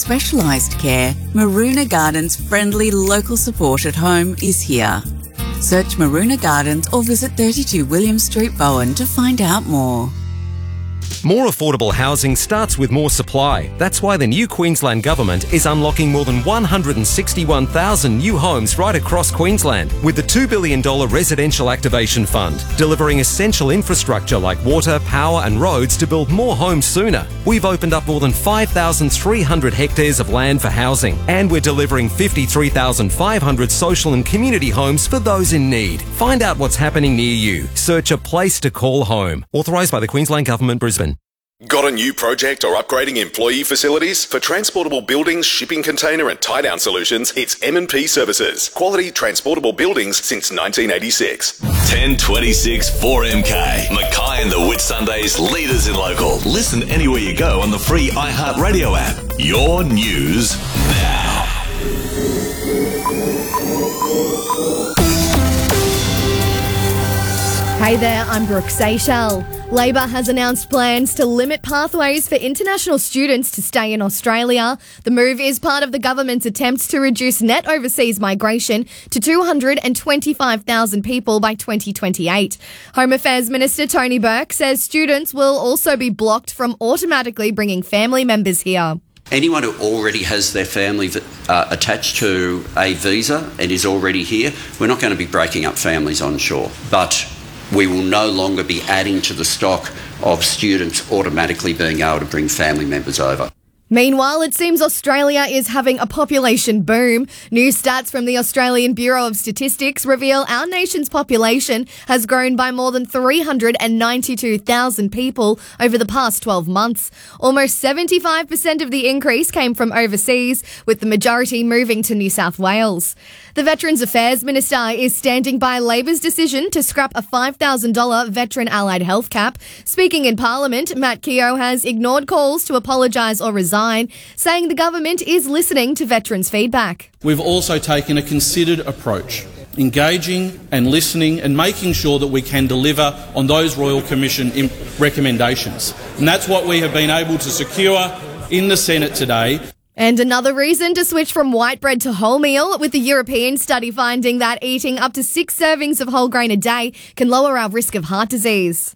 specialised care, Maroona Gardens' friendly local support at home is here. Search Maroona Gardens or visit 32 William Street, Bowen to find out more. More affordable housing starts with more supply. That's why the new Queensland Government is unlocking more than 161,000 new homes right across Queensland with the $2 billion Residential Activation Fund, delivering essential infrastructure like water, power and roads to build more homes sooner. We've opened up more than 5,300 hectares of land for housing, and we're delivering 53,500 social and community homes for those in need. Find out what's happening near you. Search a place to call home. Authorised by the Queensland Government, Brisbane. Got a new project or upgrading employee facilities? For transportable buildings, shipping container and tie-down solutions, it's M&P Services. Quality transportable buildings since 1986. 1026 4MK. Mackay and the Whitsundays, leaders in local. Listen anywhere you go on the free iHeartRadio app. Your news now. Hey there, I'm Brooke Seychelles. Labor has announced plans to limit pathways for international students to stay in Australia. The move is part of the government's attempts to reduce net overseas migration to 225,000 people by 2028. Home Affairs Minister Tony Burke says students will also be blocked from automatically bringing family members here. Anyone who already has their family attached to a visa and is already here, we're not going to be breaking up families on shore. But we will no longer be adding to the stock of students automatically being able to bring family members over. Meanwhile, it seems Australia is having a population boom. New stats from the Australian Bureau of Statistics reveal our nation's population has grown by more than 392,000 people over the past 12 months. Almost 75% of the increase came from overseas, with the majority moving to New South Wales. The Veterans Affairs Minister is standing by Labor's decision to scrap a $5,000 veteran allied health cap. Speaking in Parliament, Matt Keogh has ignored calls to apologise or resign, saying the government is listening to veterans' feedback. We've also taken a considered approach, engaging and listening and making sure that we can deliver on those Royal Commission recommendations. And that's what we have been able to secure in the Senate today. And another reason to switch from white bread to wholemeal, with the European study finding that eating up to 6 servings of whole grain a day can lower our risk of heart disease.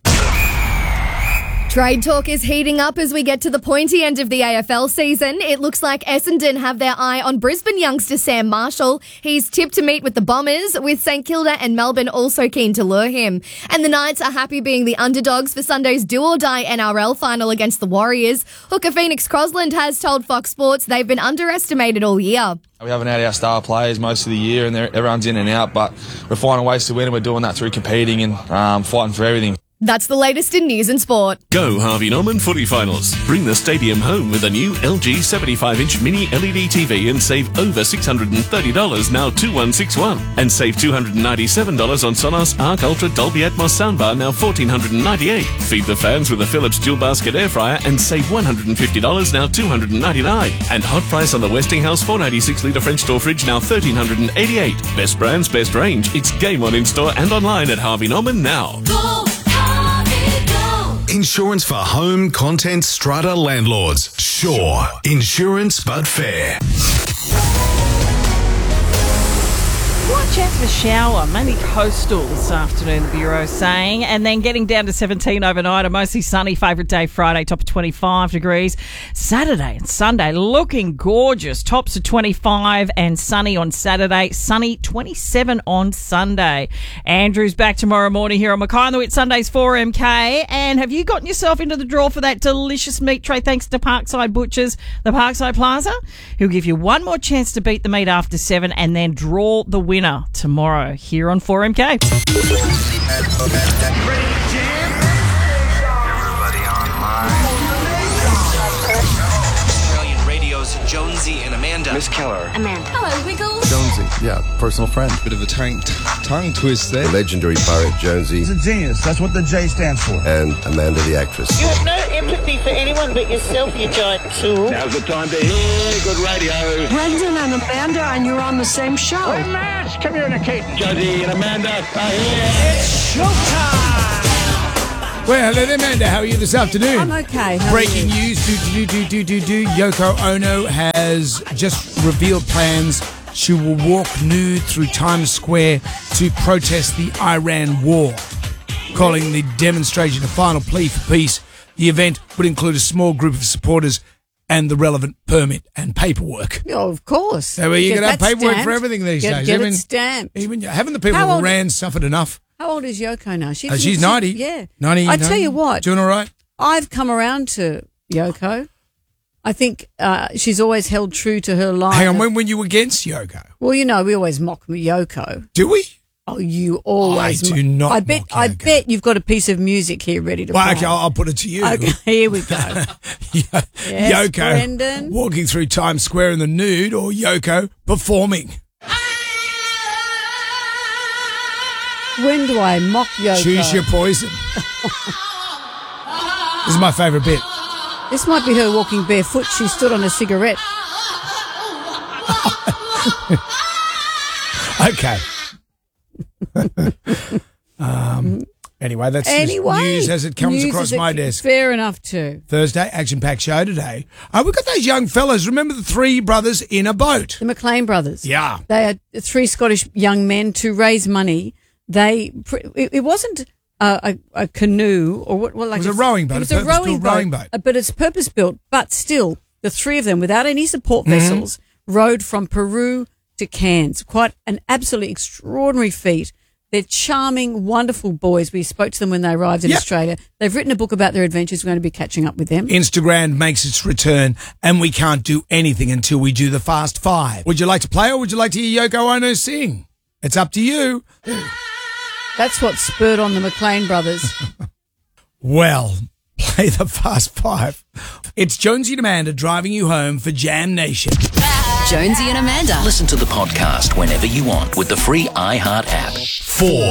Trade talk is heating up as we get to the pointy end of the AFL season. It looks like Essendon have their eye on Brisbane youngster Sam Marshall. He's tipped to meet with the Bombers, with St Kilda and Melbourne also keen to lure him. And the Knights are happy being the underdogs for Sunday's do-or-die NRL final against the Warriors. Hooker Phoenix Crosland has told Fox Sports they've been underestimated all year. We haven't had our star players most of the year and everyone's in and out, but we're finding ways to win, and we're doing that through competing and fighting for everything. That's the latest in news and sport. Go Harvey Norman footy finals. Bring the stadium home with a new LG 75-inch mini LED TV and save over $630 now 2161. And save $297 on Sonos Arc Ultra Dolby Atmos soundbar now $1,498. Feed the fans with a Philips dual basket air fryer and save $150 now $299. And hot price on the Westinghouse 496 litre French door fridge now $1,388. Best brands, best range. It's game on in store and online at Harvey Norman now. Go! Insurance for home, content, strata landlords. Sure. Insurance but fair. Watch out for shower, maybe coastal this afternoon, the Bureau saying, and then getting down to 17 overnight. A mostly sunny, favourite day Friday, top of 25 degrees. Saturday and Sunday looking gorgeous, tops of 25 and sunny on Saturday, sunny 27 on Sunday. Andrew's back tomorrow morning here on Mackay and the Whitsundays 4MK. And have you gotten yourself into the draw for that delicious meat tray thanks to Parkside Butchers, the Parkside Plaza? He'll give you one more chance to beat the meat after 7 and then draw the winner tomorrow here on 4MK. Everybody online. Australian Radio's Jonesy and Amanda. Miss Keller. Amanda. Hello, Wiggles. Jonesy, yeah, personal friend. Bit of a tongue twist there. The legendary pirate Jonesy. He's a genius. That's what the J stands for. And Amanda the actress. You have no empathy for anyone but yourself, you giant tool. Now's the time to hear good radio. Brendan and Amanda, and you're on the same show. Hey, Matt, come here, Nikki. Jonesy and Amanda are here. It's showtime! Well, hello there, Amanda. How are you this afternoon? I'm okay. How Breaking are you? news. Yoko Ono has just revealed plans. She will walk nude through Times Square to protest the Iran war, calling the demonstration a final plea for peace. The event would include a small group of supporters and the relevant permit and paperwork. Oh, of course. So you can have paperwork for everything these days. Get it stamped. Haven't the people of Iran suffered enough? How old is Yoko now? She's 90. Yeah. 90. I tell you what. Doing all right? I've come around to Yoko. I think she's always held true to her line. Hang on, when were you against Yoko? Well, you know, we always mock Yoko. Do we? Oh, you always. I do not. I bet you've got a piece of music here ready to play. Okay, I'll put it to you. Okay, here we go. Yes, Yoko Brendan. walking through Times Square in the nude, or Yoko performing. When do I mock Yoko? Choose your poison. This is my favourite bit. This might be her walking barefoot. She stood on a cigarette. Okay. Anyway, that's just news as it comes across my desk. Fair enough too. Thursday, action-packed show today. We've got those young fellas. Remember the three brothers in a boat? The McLean brothers. Yeah. They are three Scottish young men to raise money. It wasn't a canoe or what like it was a rowing boat. It was a rowing boat. But it's purpose-built. But still, the three of them, without any support vessels, rowed from Peru to Cairns. Quite an absolutely extraordinary feat. They're charming, wonderful boys. We spoke to them when they arrived in Australia. They've written a book about their adventures. We're going to be catching up with them. Instagram makes its return, and we can't do anything until we do the Fast Five. Would you like to play, or would you like to hear Yoko Ono sing? It's up to you. That's what spurred on the McLean brothers. Well, play the Fast Five. It's Jonesy and Amanda driving you home for Jam Nation. Jonesy and Amanda. Listen to the podcast whenever you want with the free iHeart app. 4.